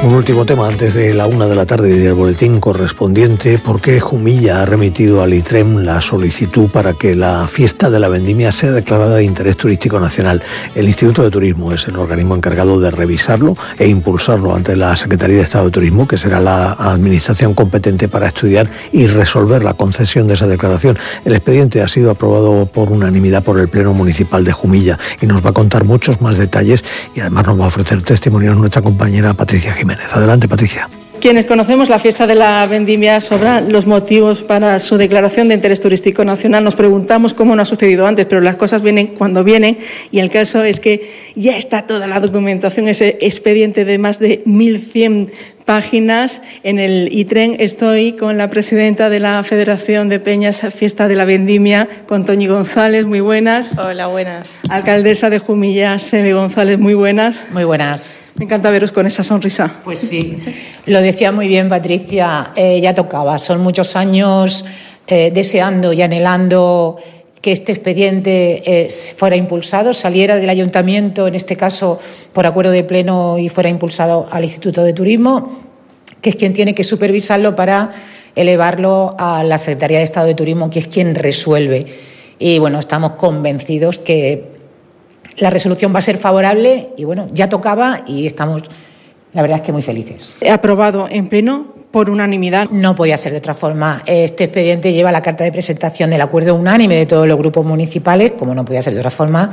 Un último tema antes de la 1 de la tarde y del boletín correspondiente, porque Jumilla ha remitido al ITREM la solicitud para que la fiesta de la vendimia sea declarada de interés turístico nacional. El Instituto de Turismo es el organismo encargado de revisarlo e impulsarlo ante la Secretaría de Estado de Turismo, que será la administración competente para estudiar y resolver la concesión de esa declaración. El expediente ha sido aprobado por unanimidad por el Pleno Municipal de Jumilla y nos va a contar muchos más detalles y además nos va a ofrecer testimonios nuestra compañera Patricia Jiménez. Adelante, Patricia. Quienes conocemos la fiesta de la vendimia sobre los motivos para su declaración de interés turístico nacional, nos preguntamos cómo no ha sucedido antes, pero las cosas vienen cuando vienen y el caso es que ya está toda la documentación, ese expediente de más de 1.100 páginas en el ITREM. Estoy con la presidenta de la Federación de Peñas Fiesta de la Vendimia, con Toñi González. Muy buenas. Hola, buenas. Alcaldesa de Jumilla, Seme González. Muy buenas. Muy buenas. Me encanta veros con esa sonrisa. Pues sí, lo decía muy bien Patricia, ya tocaba. Son muchos años deseando y anhelando que este expediente fuera impulsado, saliera del ayuntamiento, en este caso por acuerdo de pleno, y fuera impulsado al Instituto de Turismo, que es quien tiene que supervisarlo para elevarlo a la Secretaría de Estado de Turismo, que es quien resuelve. Y bueno, estamos convencidos que la resolución va a ser favorable y bueno, ya tocaba y estamos, la verdad es que muy felices. Aprobado en pleno por unanimidad. No podía ser de otra forma. Este expediente lleva la carta de presentación del acuerdo unánime de todos los grupos municipales, como no podía ser de otra forma.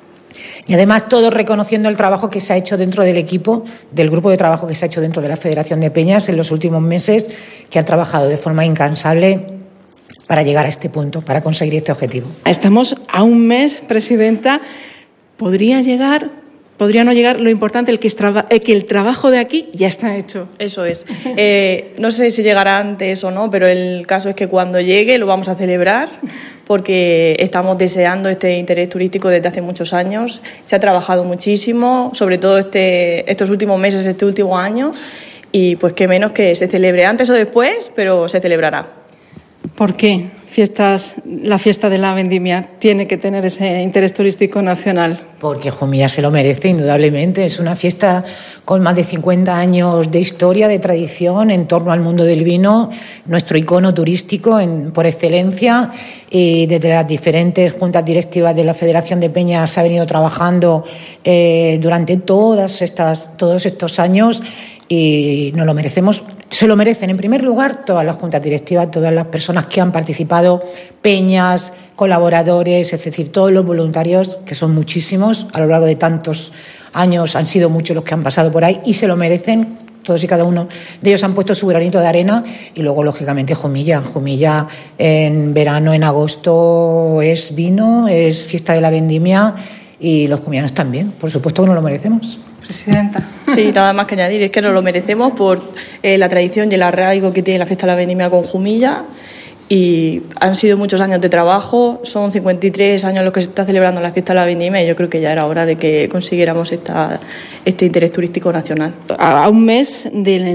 Y además todos reconociendo el trabajo que se ha hecho dentro del equipo, del grupo de trabajo que se ha hecho dentro de la Federación de Peñas en los últimos meses, que han trabajado de forma incansable para llegar a este punto, para conseguir este objetivo. Estamos a un mes, presidenta. ¿Podría llegar, podría no llegar? Lo importante es que el trabajo de aquí ya está hecho. Eso es. No sé si llegará antes o no, pero el caso es que cuando llegue lo vamos a celebrar porque estamos deseando este interés turístico desde hace muchos años. Se ha trabajado muchísimo, sobre todo estos últimos meses, este último año, y pues qué menos que se celebre antes o después, pero se celebrará. ¿Por qué la fiesta de la vendimia tiene que tener ese interés turístico nacional? Porque Jumilla se lo merece, indudablemente. Es una fiesta con más de 50 años de historia, de tradición en torno al mundo del vino, nuestro icono turístico por excelencia. Y desde las diferentes juntas directivas de la Federación de Peñas se ha venido trabajando durante todos estos años y nos lo merecemos. Se lo merecen, en primer lugar, todas las juntas directivas, todas las personas que han participado, peñas, colaboradores, es decir, todos los voluntarios, que son muchísimos, a lo largo de tantos años han sido muchos los que han pasado por ahí y se lo merecen. Todos y cada uno de ellos han puesto su granito de arena y luego, lógicamente, Jumilla. Jumilla en verano, en agosto, es vino, es fiesta de la vendimia y los jumillanos también. Por supuesto que nos lo merecemos. Presidenta. Sí, nada más que añadir, es que nos lo merecemos por la tradición y el arraigo que tiene la fiesta de la vendimia con Jumilla y han sido muchos años de trabajo, son 53 años los que se está celebrando la fiesta de la vendimia y yo creo que ya era hora de que consiguiéramos este interés turístico nacional. A un mes del